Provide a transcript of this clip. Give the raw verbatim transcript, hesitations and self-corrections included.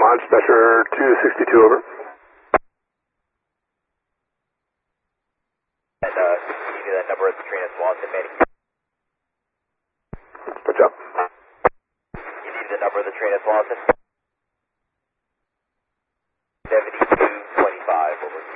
Launch Dispatcher two sixty-two, over. And uh, can you give me that number of the train at Swanson, Manny? Switch up. You need the number of the train at Swanson? seventy-two twenty-five, over.